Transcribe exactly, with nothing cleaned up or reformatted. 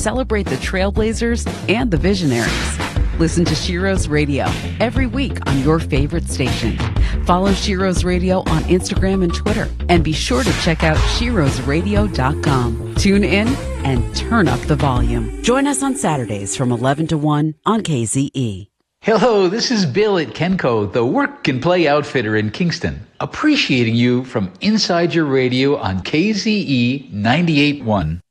celebrate the trailblazers and the visionaries. Listen to Shiro's Radio every week on your favorite station. Follow Shiro's Radio on Instagram and Twitter. And be sure to check out shiros radio dot com. Tune in and turn up the volume. Join us on Saturdays from eleven to one on K Z E. Hello, this is Bill at Kenco, the work and play outfitter in Kingston. Appreciating you from inside your radio on K Z E ninety-eight point one.